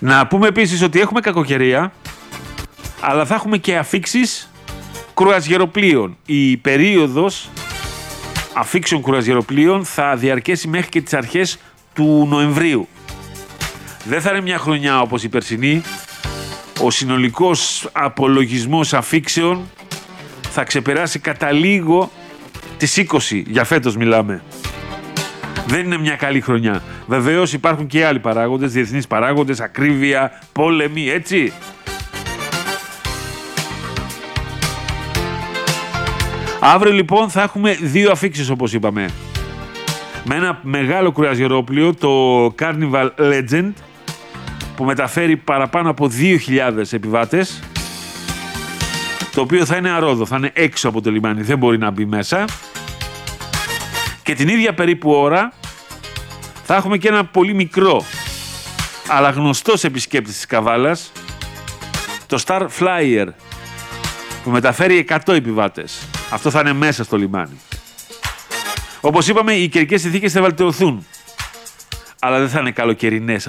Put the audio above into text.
Να πούμε επίσης ότι έχουμε κακοκαιρία, αλλά θα έχουμε και αφίξεις κρουαζιεροπλοίων. Η περίοδος αφίξεων κρουαζιεροπλοίων θα διαρκέσει μέχρι και τις αρχές του Νοεμβρίου. Δεν θα είναι μια χρονιά όπως η περσινή. Ο συνολικός απολογισμός αφίξεων θα ξεπεράσει κατά λίγο τις 20, για φέτος μιλάμε. Δεν είναι μια καλή χρονιά. Βεβαίως υπάρχουν και άλλοι παράγοντες, διεθνείς παράγοντες, ακρίβεια, πόλεμοι, έτσι. Αύριο λοιπόν θα έχουμε 2 αφίξεις όπως είπαμε. Με ένα μεγάλο κρουαζιερόπλοιο, το Carnival Legend, που μεταφέρει παραπάνω από 2.000 επιβάτες, το οποίο θα είναι αρόδο, θα είναι έξω από το λιμάνι, δεν μπορεί να μπει μέσα. Και την ίδια περίπου ώρα θα έχουμε και ένα πολύ μικρό αλλά γνωστός επισκέπτης της Καβάλας, το Star Flyer, που μεταφέρει 100 επιβάτες. Αυτό θα είναι μέσα στο λιμάνι. Όπως είπαμε, οι καιρικές συνθήκες θα βελτιωθούν, αλλά δεν θα είναι καλοκαιρινές